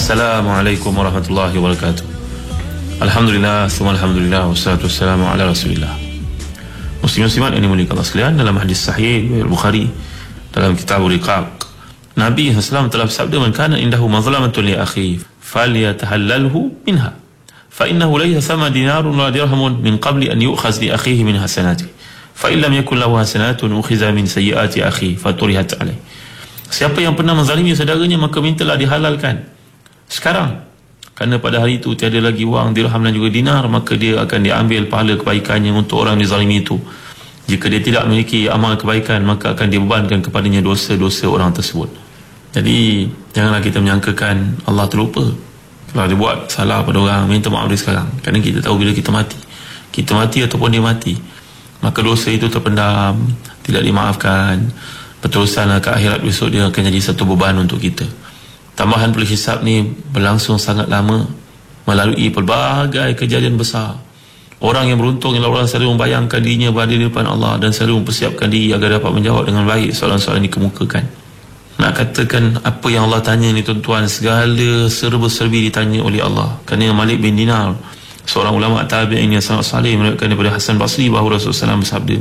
Assalamualaikum warahmatullahi wabarakatuh. Alhamdulillah, summa alhamdulillah, wassalatu wassalamu ala rasulillah. Muslim-muslimat yang dimuliakan Allah sekalian, dalam hadis sahih Bukhari dalam kitab Riqaq, Nabi SAW telah bersabda, man kana indahu mazlamatun li akhi falyatahallalhu minha fa innahu laysa sama dinarun wa dirhamun min qabli an yu'khaz li akhihi min hasanati fa in lam yakul lahu hasanatun ukhiza min sayyiati akhi faturihat alayh. Siapa yang pernah menzalimi saudaranya, maka mintalah dihalalkan sekarang, kerana pada hari itu tiada lagi wang, dirham dan juga dinar, maka dia akan diambil pahala kebaikannya untuk orang dizalimi itu. Jika dia tidak memiliki amal kebaikan, maka akan dibebankan kepadanya dosa-dosa orang tersebut. Jadi janganlah kita menyangkakan Allah terlupa. Kalau dia buat salah pada orang, minta maaf dia sekarang, kerana kita tahu bila kita mati ataupun dia mati, maka dosa itu terpendam, tidak dimaafkan, berterusanlah ke akhirat besok, dia akan jadi satu beban untuk kita. Tambahan hisab ni berlangsung sangat lama, melalui pelbagai kejadian besar. Orang yang beruntung ialah orang selalu membayangkan dirinya berada di depan Allah dan selalu mempersiapkan diri agar dapat menjawab dengan baik soalan-soalan yang dikemukakan. Nak katakan apa yang Allah tanya ni tuan-tuan, segala serba-serbi ditanya oleh Allah. Kerana Malik bin Dinar, seorang ulama tabi'in yang sangat saleh, meriwayatkan daripada Hasan Basri bahawa Rasulullah SAW bersabda,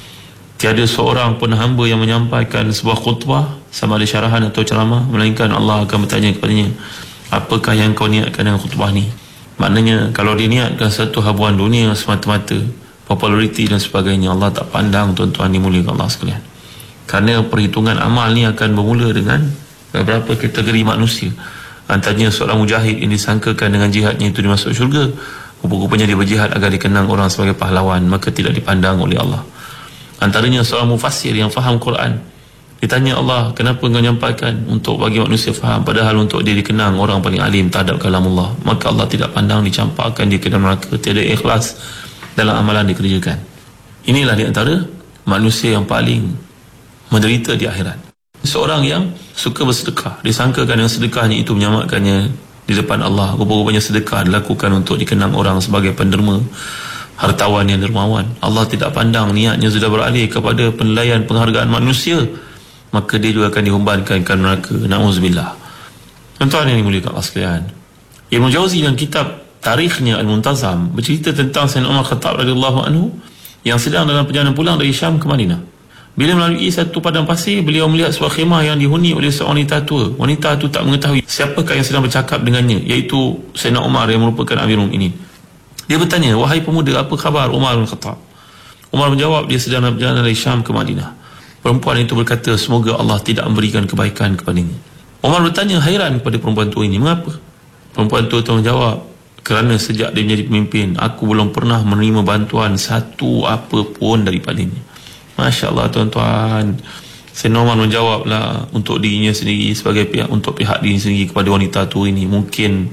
tiada seorang pun hamba yang menyampaikan sebuah khutbah, sama ada syarahan atau ceramah, melainkan Allah akan bertanya kepadanya, apakah yang kau niatkan dengan khutbah ni? Maknanya kalau dia niatkan satu habuan dunia semata-mata, populariti dan sebagainya, Allah tak pandang, tuan-tuan dimuliakan Allah sekalian. Kerana perhitungan amal ni akan bermula dengan beberapa kategori manusia. Antaranya seorang mujahid yang disangkakan dengan jihadnya itu dimasuk syurga, rupa-rupanya dia berjihad agar dikenang orang sebagai pahlawan, maka tidak dipandang oleh Allah. Antaranya seorang mufassir yang faham Quran, ditanya Allah, kenapa engkau nyampaikan untuk bagi manusia faham, padahal untuk dia dikenang orang paling alim terhadap kalamullah? Maka Allah tidak pandang, dicampakkan dia ke dalam neraka, tiada ikhlas dalam amalan dikerjakan. Inilah di antara manusia yang paling menderita di akhirat. Seorang yang suka bersedekah, disangkakan dengan sedekahnya itu menyamakannya di depan Allah, rupa-rupanya sedekah dilakukan untuk dikenang orang sebagai penderma, hartawan yang dermawan. Allah tidak pandang, niatnya sudah beralih kepada penilaian penghargaan manusia, maka dia juga akan dihumbankan ke neraka. Na'udzubillah. Tuan-tuan yang dimuliakan Allah sekalian, Ibnu Jauzi dalam kitab Tarikhnya Al-Muntazam bercerita tentang Sayyidina Umar Khattab radhiyallahu anhu yang sedang dalam perjalanan pulang dari Syam ke Madinah. Bila melalui satu padang pasir, beliau melihat sebuah khemah yang dihuni oleh seorang wanita tua. Wanita itu tak mengetahui siapakah yang sedang bercakap dengannya, iaitu Sayyidina Umar yang merupakan Amirul Mukminin. Dia bertanya, wahai pemuda, apa khabar Umar bin Khattab? Umar menjawab, dia sedang berjalan dari Syam ke Madinah. Perempuan itu berkata, semoga Allah tidak memberikan kebaikan kepadanya. Umar bertanya hairan kepada perempuan tua ini, mengapa? Perempuan tua itu menjawab, kerana sejak dia menjadi pemimpin, aku belum pernah menerima bantuan satu apapun daripadanya. Masya Allah, tuan-tuan. Sayyidina Umar menjawablah untuk dirinya sendiri, sebagai pihak, untuk pihak diri sendiri kepada wanita tua ini. Mungkin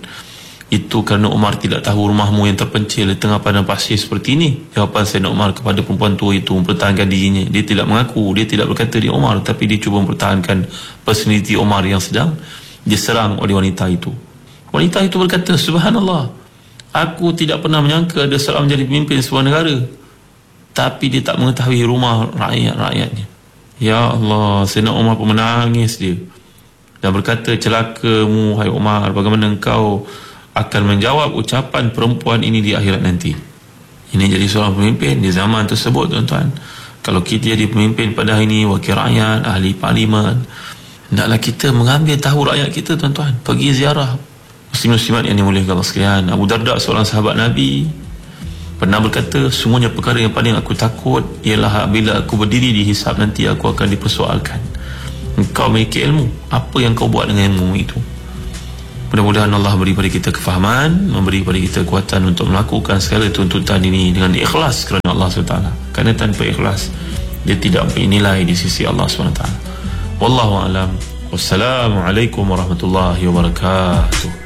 itu kerana Umar tidak tahu rumahmu yang terpencil di tengah padang pasir seperti ini. Jawapan Sayyidina Umar kepada perempuan tua itu mempertahankan dirinya. Dia tidak mengaku, dia tidak berkata dia Umar, tapi dia cuba mempertahankan personaliti Umar yang sedang diserang oleh wanita itu. Wanita itu berkata, subhanallah, aku tidak pernah menyangka ada seorang menjadi pemimpin sebuah negara, tapi dia tak mengetahui rumah rakyat-rakyatnya. Ya Allah, Sayyidina Umar pun menangis dia dan berkata, celakamu hai Umar, bagaimana engkau akan menjawab ucapan perempuan ini di akhirat nanti. Ini jadi seorang pemimpin di zaman tersebut, tuan-tuan. Kalau kita jadi pemimpin pada hari ini, wakil rakyat, ahli parlimen, hendaklah kita mengambil tahu rakyat kita, tuan-tuan. Pergi ziarah. Muslim-muslimat yang dimuliakan Allah sekalian, Abu Darda, seorang sahabat Nabi, pernah berkata, semuanya perkara yang paling aku takut ialah bila aku berdiri di hisab nanti, aku akan dipersoalkan. Engkau memiliki ilmu, apa yang kau buat dengan ilmu itu? Mudah-mudahan Allah beri pada kita kefahaman, memberi pada kita kekuatan untuk melakukan segala tuntutan ini dengan ikhlas kerana Allah SWT. Kerana tanpa ikhlas, dia tidak mempunyai nilai di sisi Allah SWT. Wallahu a'lam. Wassalamualaikum warahmatullahi wabarakatuh.